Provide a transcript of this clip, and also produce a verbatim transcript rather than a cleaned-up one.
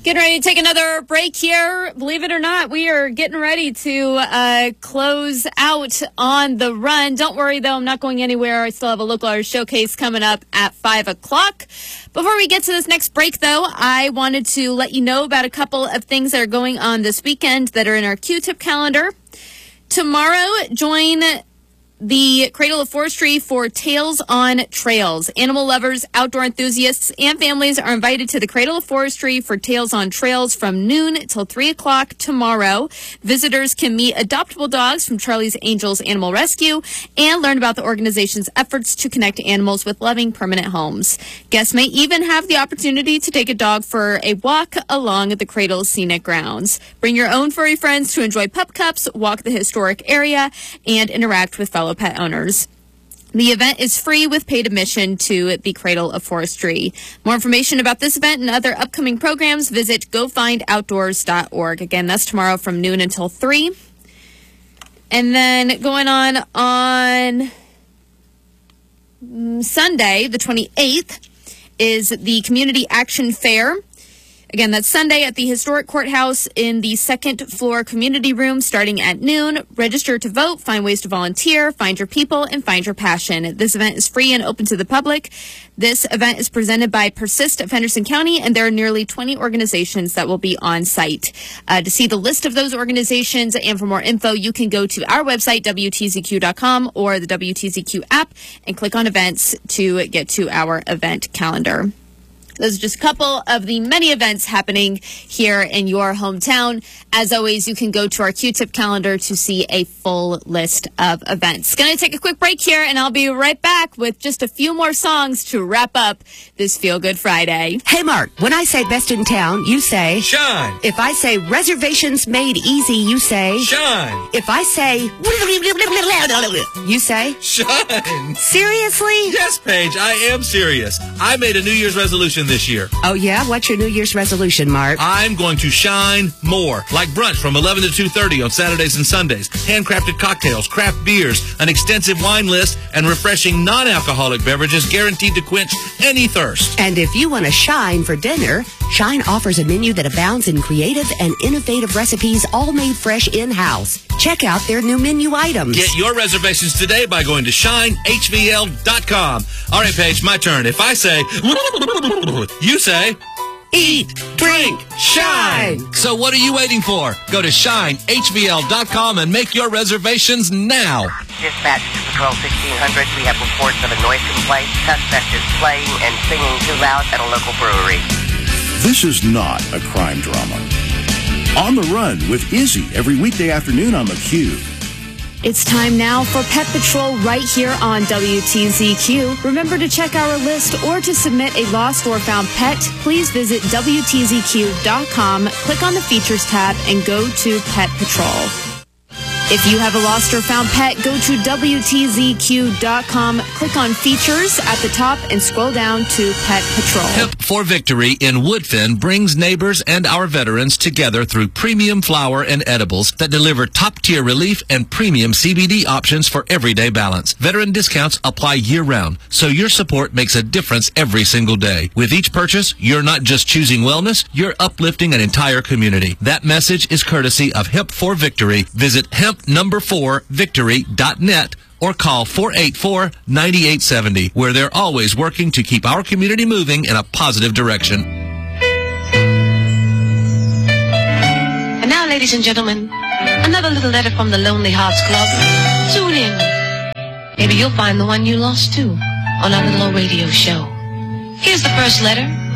Getting ready to take another break here. Believe it or not, we are getting ready to uh, close out on the run. Don't worry, though. I'm not going anywhere. I still have a local artist showcase coming up at five o'clock. Before we get to this next break, though, I wanted to let you know about a couple of things that are going on this weekend that are in our Q-Tip calendar. Tomorrow, join the Cradle of Forestry for Tales on Trails. Animal lovers, outdoor enthusiasts, and families are invited to the Cradle of Forestry for Tales on Trails from noon till three o'clock tomorrow. Visitors can meet adoptable dogs from Charlie's Angels Animal Rescue and learn about the organization's efforts to connect animals with loving permanent homes. Guests may even have the opportunity to take a dog for a walk along the Cradle's scenic grounds. Bring your own furry friends to enjoy pup cups, walk the historic area, and interact with fellow pet owners. The event is free with paid admission to the Cradle of Forestry. More information about this event and other upcoming programs, visit go find outdoors dot org. Again, that's tomorrow from noon until three. And then going on on Sunday, the twenty-eighth, is the Community Action Fair. Again, that's Sunday at the Historic Courthouse in the second floor community room starting at noon. Register to vote, find ways to volunteer, find your people, and find your passion. This event is free and open to the public. This event is presented by Persist of Henderson County, and there are nearly twenty organizations that will be on site. Uh, to see the list of those organizations and for more info, you can go to our website, W T Z Q dot com, or the W T Z Q app and click on events to get to our event calendar. Those are just a couple of the many events happening here in your hometown. As always, you can go to our Q-Tip calendar to see a full list of events. Going to take a quick break here, and I'll be right back with just a few more songs to wrap up this Feel Good Friday. Hey, Mark, when I say best in town, you say... Shine. If I say reservations made easy, you say... Shine. If I say... You say... Shine. Seriously? Yes, Paige, I am serious. I made a New Year's resolution this year. Oh, yeah? What's your New Year's resolution, Mark? I'm going to shine more. Like brunch from eleven to two thirty on Saturdays and Sundays. Handcrafted cocktails, craft beers, an extensive wine list, and refreshing non-alcoholic beverages guaranteed to quench any thirst. And if you want to shine for dinner, Shine offers a menu that abounds in creative and innovative recipes all made fresh in-house. Check out their new menu items. Get your reservations today by going to shine H V L dot com. All right, Paige, my turn. If I say... You say, eat, drink, shine. So what are you waiting for? Go to shine H V L dot com and make your reservations now. Dispatch to Patrol sixteen hundred. We have reports of a noise complaint. Suspect is playing and singing too loud at a local brewery. This is not a crime drama. On the Run with Izzy every weekday afternoon on theCUBE. It's time now for Pet Patrol right here on W T Z Q. Remember to check our list or to submit a lost or found pet, please visit W T Z Q dot com, click on the Features tab, and go to Pet Patrol. If you have a lost or found pet, go to W T Z Q dot com, click on Features at the top, and scroll down to Pet Patrol. Hemp for Victory in Woodfin brings neighbors and our veterans together through premium flower and edibles that deliver top-tier relief and premium C B D options for everyday balance. Veteran discounts apply year-round, so your support makes a difference every single day. With each purchase, you're not just choosing wellness, you're uplifting an entire community. That message is courtesy of Hemp for Victory. Visit hemp number four victory dot net or call four eight four, nine eight seven zero, where they're always working to keep our community moving in a positive direction. And now, ladies and gentlemen, another little letter from the Lonely Hearts Club. Tune in. Maybe you'll find the one you lost too on our little old radio show. Here's the first letter